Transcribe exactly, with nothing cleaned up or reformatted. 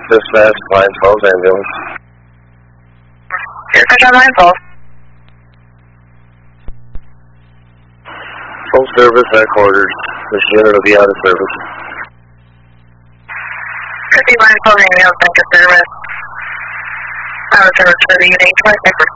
Dispatch, Line twelve ambulance. Dispatch on Line twelve. Full service at quarters. This unit will be out of service. Could be Line twelve ambulance, thank you, service. Out of service for the unit, twenty-six.